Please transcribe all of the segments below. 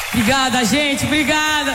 Obrigada, gente, obrigada.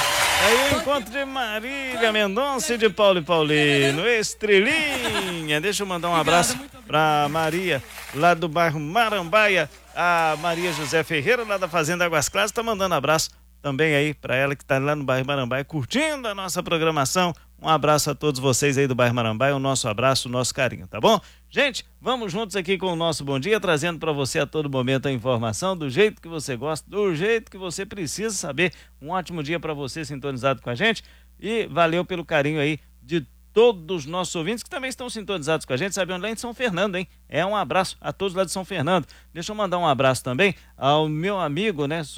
Aí o encontro de Marília Mendonça e de Paulo e Paulino, estrelinha. Deixa eu mandar um abraço pra Maria, lá do bairro Marambaia. A Maria José Ferreira, lá da Fazenda Águas Claras, tá mandando abraço também aí pra ela que tá lá no bairro Marambaia, curtindo a nossa programação. Um abraço a todos vocês aí do bairro Marambaia, o nosso abraço, o nosso carinho, tá bom? Gente, vamos juntos aqui com o nosso Bom Dia, trazendo para você a todo momento a informação do jeito que você gosta, do jeito que você precisa saber. Um ótimo dia para você sintonizado com a gente e valeu pelo carinho aí de todos os nossos ouvintes que também estão sintonizados com a gente, sabe onde é? Em São Fernando, hein? Um abraço a todos lá de São Fernando. Deixa eu mandar um abraço também ao meu amigo, né,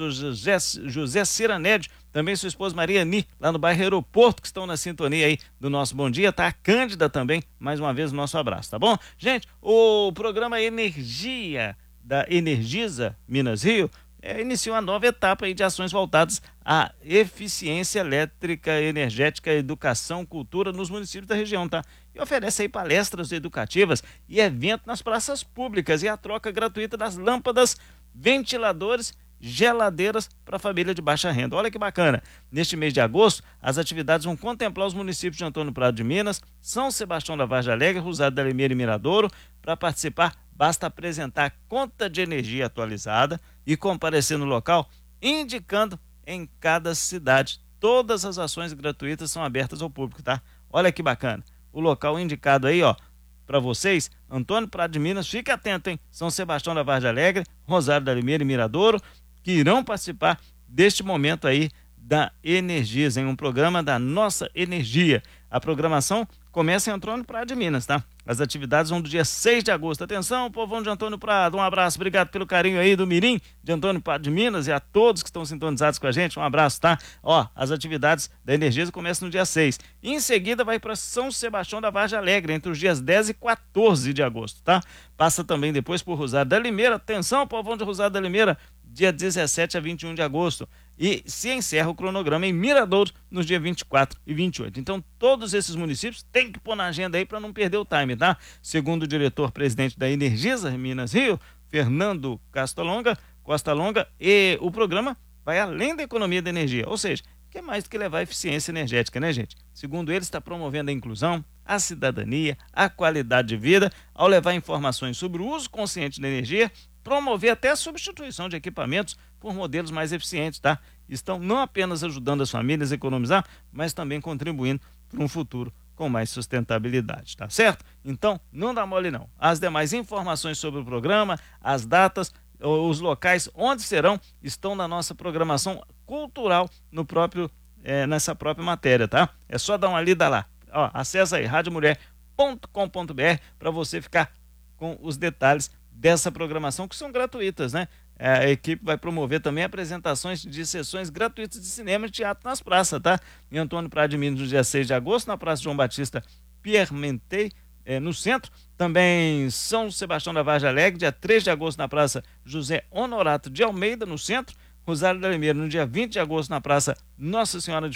José Ciranédio, também sua esposa Maria Ni, lá no bairro Aeroporto, que estão na sintonia aí do nosso Bom Dia, tá? A Cândida também, mais uma vez o nosso abraço, tá bom? Gente, o programa Energia da Energisa Minas Rio iniciou uma nova etapa aí de ações voltadas à eficiência elétrica, energética, educação, cultura nos municípios da região, tá? E oferece aí palestras educativas e eventos nas praças públicas e a troca gratuita das lâmpadas, ventiladores, geladeiras para a família de baixa renda. Olha que bacana. Neste mês de agosto, as atividades vão contemplar os municípios de Antônio Prado de Minas, São Sebastião da Vargem Alegre, Rosário da Limeira e Miradouro. Para participar, basta apresentar a conta de energia atualizada e comparecer no local, indicando em cada cidade. Todas as ações gratuitas são abertas ao público, tá? Olha que bacana. O local indicado aí, ó, para vocês, Antônio Prado de Minas, fique atento, hein? São Sebastião da Vargem Alegre, Rosário da Limeira e Miradouro, que irão participar deste momento aí da Energisa, em um programa da Nossa Energia. A programação começa em Antônio Prado de Minas, tá? As atividades vão do dia 6 de agosto. Atenção, povão de Antônio Prado, um abraço, obrigado pelo carinho aí do Mirim, de Antônio Prado de Minas, e a todos que estão sintonizados com a gente, um abraço, tá? Ó, as atividades da Energisa começam no dia 6. E em seguida vai para São Sebastião da Vargem Alegre, entre os dias 10 e 14 de agosto, tá? Passa também depois por Rosário da Limeira. Atenção, povão de Rosário da Limeira, dia 17 a 21 de agosto. E se encerra o cronograma em Miradouro nos dias 24 e 28. Então, todos esses municípios têm que pôr na agenda aí para não perder o time, tá? Segundo o diretor-presidente da Energisa Minas Rio, Fernando Costa Longa, e o programa vai além da economia da energia, ou seja, que é mais do que levar a eficiência energética, né, gente? Segundo ele, está promovendo a inclusão, a cidadania, a qualidade de vida, ao levar informações sobre o uso consciente da energia, promover até a substituição de equipamentos por modelos mais eficientes, tá? Estão não apenas ajudando as famílias a economizar, mas também contribuindo para um futuro com mais sustentabilidade, tá certo? Então, não dá mole não. As demais informações sobre o programa, as datas, os locais onde serão, estão na nossa programação cultural nessa própria matéria, tá? É só dar uma lida lá. Ó, acessa aí radiomulher.com.br para você ficar com os detalhes dessa programação, que são gratuitas, né? A equipe vai promover também apresentações de sessões gratuitas de cinema e teatro nas praças, tá? Em Antônio Prado de Minas, no dia 6 de agosto, na Praça João Batista Piermentei, no centro. Também São Sebastião da Vargem Alegre, dia 3 de agosto, na Praça José Honorato de Almeida, no centro. Rosário da Limeira, no dia 20 de agosto, na Praça Nossa Senhora de